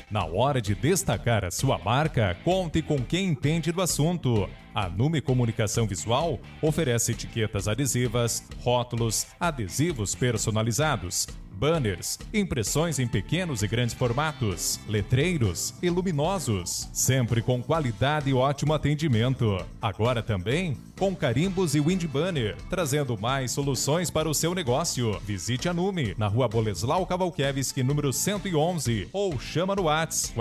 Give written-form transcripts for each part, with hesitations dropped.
Na hora de destacar a sua marca, conte com quem entende do assunto. A Nume Comunicação Visual oferece etiquetas adesivas, rótulos, adesivos personalizados, banners, impressões em pequenos e grandes formatos, letreiros e luminosos, sempre com qualidade e ótimo atendimento. Agora também com carimbos e wind banner, trazendo mais soluções para o seu negócio. Visite a Nume, na Rua Boleslau Kowalkiewicz, número 111, ou chama no WhatsApp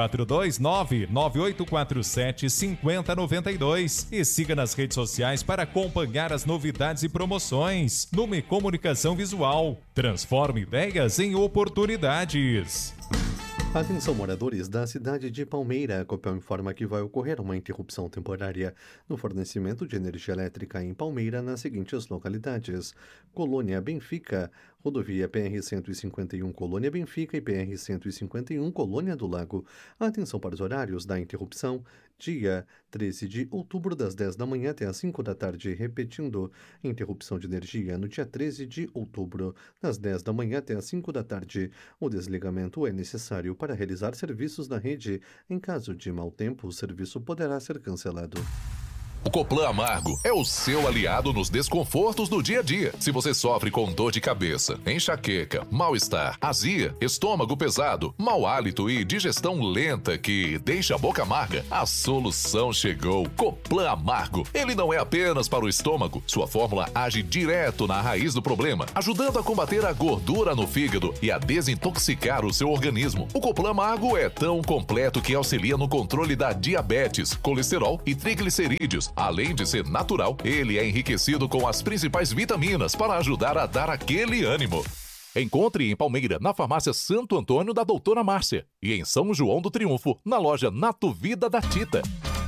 429-9847-5092 e siga nas redes sociais para acompanhar as novidades e promoções. Nume Comunicação Visual, transforma ideias em oportunidades. Atenção, moradores da cidade de Palmeira. A Copel informa que vai ocorrer uma interrupção temporária no fornecimento de energia elétrica em Palmeira nas seguintes localidades: Colônia Benfica, rodovia PR-151 Colônia Benfica e PR-151 Colônia do Lago. Atenção para os horários da interrupção: dia 13 de outubro, das 10 da manhã até as 5 da tarde. Repetindo, interrupção de energia no dia 13 de outubro, das 10 da manhã até as 5 da tarde. O desligamento é necessário para realizar serviços na rede. Em caso de mau tempo, o serviço poderá ser cancelado. O Coplan Amargo é o seu aliado nos desconfortos do dia a dia. Se você sofre com dor de cabeça, enxaqueca, mal-estar, azia, estômago pesado, mau hálito e digestão lenta que deixa a boca amarga, a solução chegou. Coplan Amargo. Ele não é apenas para o estômago. Sua fórmula age direto na raiz do problema, ajudando a combater a gordura no fígado e a desintoxicar o seu organismo. O Coplan Amargo é tão completo que auxilia no controle da diabetes, colesterol e triglicerídeos. Além de ser natural, ele é enriquecido com as principais vitaminas para ajudar a dar aquele ânimo. Encontre em Palmeira, na farmácia Santo Antônio da Doutora Márcia, e em São João do Triunfo, na loja Nato Vida da Tita.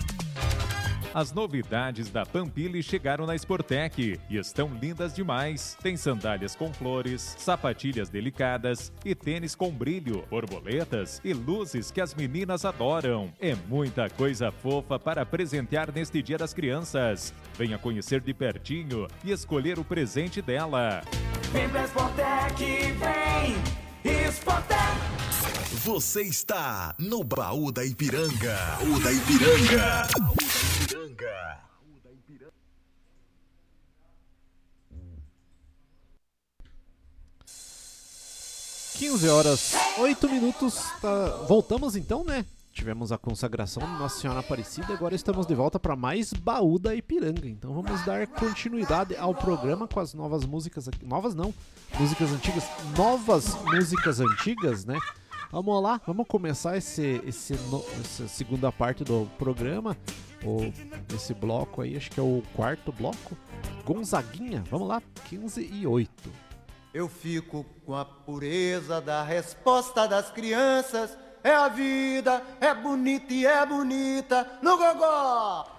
As novidades da Pampili chegaram na Sportec e estão lindas demais. Tem sandálias com flores, sapatilhas delicadas e tênis com brilho, borboletas e luzes que as meninas adoram. É muita coisa fofa para presentear neste Dia das Crianças. Venha conhecer de pertinho e escolher o presente dela. Vem pra Sportec, vem! Sportec! Você está no Baú da Ipiranga. Baú da Ipiranga. 15 horas, 8 minutos. Voltamos então, né? Tivemos a consagração de Nossa Senhora Aparecida. Agora estamos de volta para mais Baú da Ipiranga. Então vamos dar continuidade ao programa com as novas músicas. Novas não, músicas antigas. Novas músicas antigas, né? Vamos lá, vamos começar essa segunda parte do programa. Esse bloco aí, acho que é o quarto bloco. Gonzaguinha, vamos lá, 15:08. Eu fico com a pureza da resposta das crianças. É a vida, é bonita e é bonita no gogó.